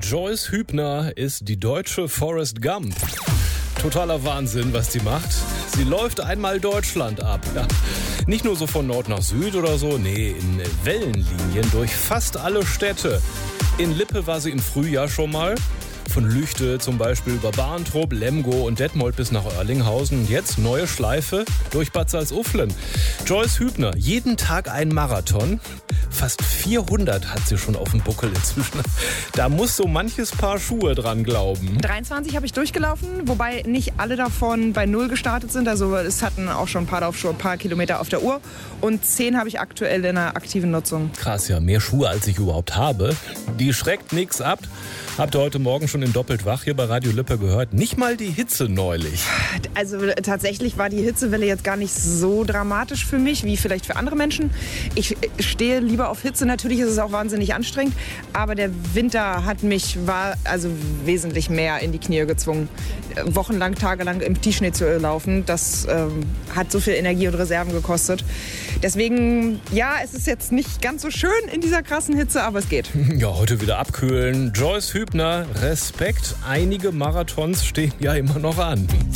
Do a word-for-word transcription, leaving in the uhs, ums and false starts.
Joyce Hübner ist die deutsche Forrest Gump. Totaler Wahnsinn, was die macht. Sie läuft einmal Deutschland ab. Ja. Nicht nur so von Nord nach Süd oder so, nee, in Wellenlinien durch fast alle Städte. In Lippe war sie im Frühjahr schon mal. Von Lüchte zum Beispiel über Barntrup, Lemgo und Detmold bis nach Oerlinghausen. Und jetzt neue Schleife durch Bad Salzuflen. Joyce Hübner, jeden Tag ein Marathon. Fast vierhundert hat sie schon auf dem Buckel inzwischen. Da muss so manches Paar Schuhe dran glauben. dreiundzwanzig habe ich durchgelaufen, wobei nicht alle davon bei Null gestartet sind. Also es hatten auch schon ein paar Laufschuhe, ein paar Kilometer auf der Uhr. Und zehn habe ich aktuell in einer aktiven Nutzung. Krass, ja, mehr Schuhe als ich überhaupt habe. Die schreckt nix ab. Habt ihr heute Morgen schon in Doppelt wach hier bei Radio Lippe gehört? Nicht mal die Hitze neulich. Also tatsächlich war die Hitzewelle jetzt gar nicht so dramatisch für mich, wie vielleicht für andere Menschen. Ich stehe lieber auf Hitze. Natürlich ist es auch wahnsinnig anstrengend. Aber der Winter hat mich war also wesentlich mehr in die Knie gezwungen. Wochenlang, tagelang im Tiefschnee zu laufen, das ähm, hat so viel Energie und Reserven gekostet. Deswegen, ja, es ist jetzt nicht ganz so schön in dieser krassen Hitze, aber es geht. Ja, heute wieder abkühlen. Joyce Hübner, Respekt. Einige Marathons stehen ja immer noch an.